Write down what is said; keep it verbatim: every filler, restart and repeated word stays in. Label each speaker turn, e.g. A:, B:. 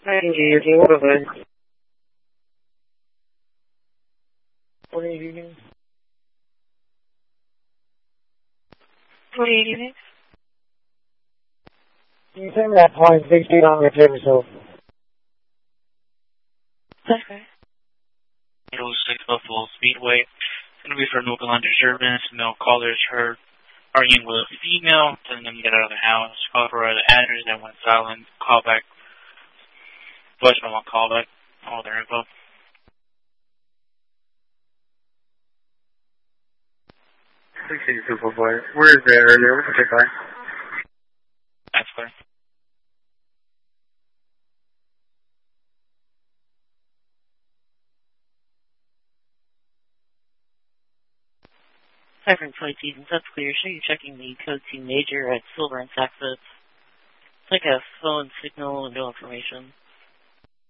A: I can hear you. What over? What are you doing? What are you doing? You send that point sixteen on your table, so. Okay.
B: eight oh six Buffalo Speedway. It's going to be for an open line disturbance. No callers heard arguing with a female, telling them to get out of the house. Call for the address that went silent. Call back. Voicemail on call back. All their info.
A: sixteen Superboy. Where is that earlier? What's the check line?
B: That's clear.
C: Cypher Flight Seasons, that's clear. Show you checking the code two major at Silver and Saxo. It's like a phone signal and no information.